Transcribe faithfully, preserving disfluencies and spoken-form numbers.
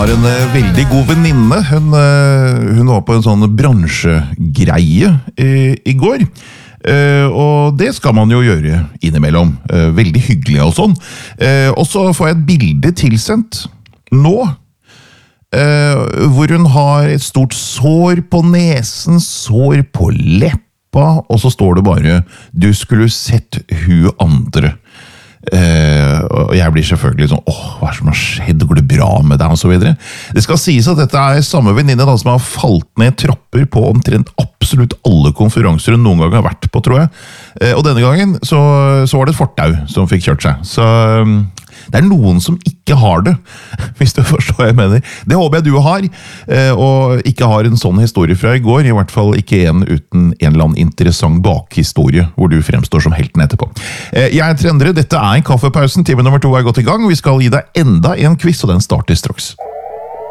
har en uh, veldig god venninne. Hun, uh, hun var på en sånn bransjegreie uh, i går. Uh, og det skal man jo gjøre innimellom. Uh, veldig hyggelig og sånn. Uh, og så får jeg et bilde tilsendt nå, uh, hvor hun har et stort sår på nesen, sår på leppa, og så står det bare «Du skulle sett hun andre». Uh, og jeg blir selvfølgelig sånn åh, hva er det som har skjedd, går det bra med deg og så videre. Det skal sies at dette er samme venninne da, som har falt ned tropper på omtrent absolutt alle konferanser hun noen gang har vært på, tror jeg. Uh, og denne gangen så, så var det et fortau som fikk kjørt seg. Så um, det er noen som ikke har det, hvis du forstår hva jeg mener. Det håper jeg du har, uh, og ikke har en sånn historie fra i går, i hvert fall ikke en uten en eller annen interessant bakhistorie, hvor du fremstår som helten etterpå. Uh, jeg er Trendere, dette er en kaffepausen, time nummer to er gått i gang, og vi skal gi deg enda en quiz, og den starter straks.